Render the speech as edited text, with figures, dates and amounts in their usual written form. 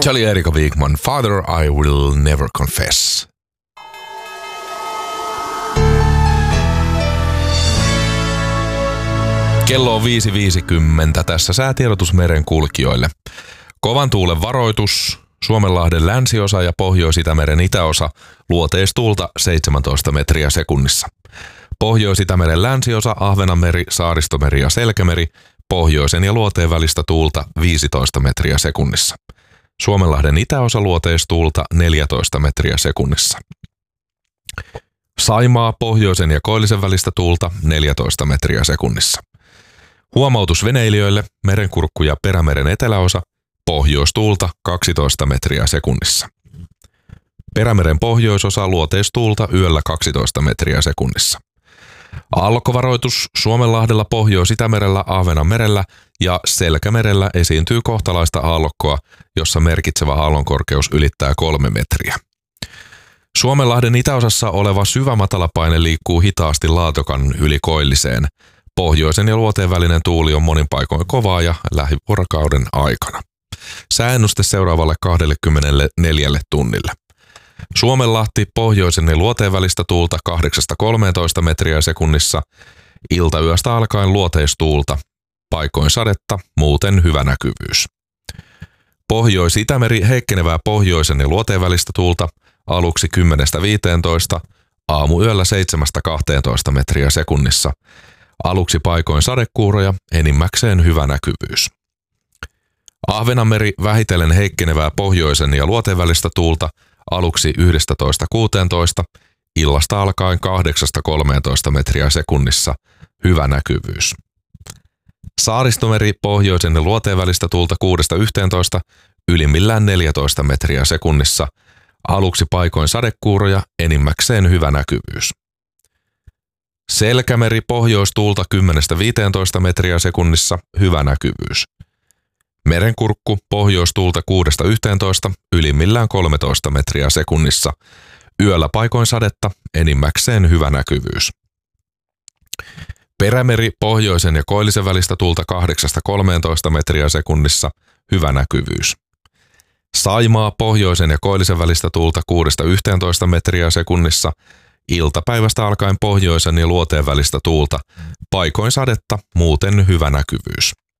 Se oli Erika Wigman, Father I Will Never Confess. Kello on 5.50, tässä säätiedotus merenkulkijoille. Kovan tuulen varoitus, Suomenlahden länsiosa ja Pohjois-Itämeren itäosa, luoteistuulta 17 metriä sekunnissa. Pohjois-Itämeren länsiosa, Ahvenanmeri, Saaristomeri ja Selkämeri, pohjoisen ja luoteen välistä tuulta 15 metriä sekunnissa. Suomenlahden itäosa, luoteistuulta 14 metriä sekunnissa. Saimaa, pohjoisen ja koillisen välistä tuulta 14 metriä sekunnissa. Huomautus veneilijöille, Merenkurkku ja Perämeren eteläosa, pohjoistuulta 12 metriä sekunnissa. Perämeren pohjoisosa, luoteistuulta yöllä 12 metriä sekunnissa. Aallokkovaroitus, Suomenlahdella, Pohjois-Itämerellä, Ahvenanmerellä ja Selkämerellä esiintyy kohtalaista aallokkoa, jossa merkitsevä aallonkorkeus ylittää 3 metriä. Suomenlahden itäosassa oleva syvä matalapaine liikkuu hitaasti Laatokan yli koilliseen. Pohjoisen ja luoteen välinen tuuli on monin paikoin kovaa ja lähivuorokauden aikana. Sääennuste seuraavalle 24 tunnille. Suomenlahti, pohjoisen ja luoteen välistä tuulta 8-13 metriä sekunnissa, iltayöstä alkaen luoteistuulta, paikoin sadetta, muuten hyvä näkyvyys. Pohjois-Itämeri, heikkenevää pohjoisen ja luoteen välistä tuulta, aluksi 10-15, aamuyöllä 7-12 metriä sekunnissa, aluksi paikoin sadekuuroja, enimmäkseen hyvä näkyvyys. Ahvenanmeri, vähitellen heikkenevää pohjoisen ja luoteen välistä tuulta, aluksi 11-16, illasta alkaen 8-13 metriä sekunnissa, hyvä näkyvyys. Saaristomeri, pohjoisen ja luoteen välistä tuulta 6-11, ylimmillään 14 metriä sekunnissa, aluksi paikoin sadekuuroja, enimmäkseen hyvä näkyvyys. Selkämeri, pohjoistuulta 10-15 metriä sekunnissa, hyvä näkyvyys. Merenkurkku, pohjoistuulta 6-11, ylimmillään 13 metriä sekunnissa, yöllä paikoin sadetta, enimmäkseen hyvä näkyvyys. Perämeri, pohjoisen ja koillisen välistä tuulta 8-13 metriä sekunnissa, hyvä näkyvyys. Saimaa, pohjoisen ja koillisen välistä tuulta 6-11 metriä sekunnissa, iltapäivästä alkaen pohjoisen ja luoteen välistä tuulta, paikoin sadetta, muuten hyvä näkyvyys.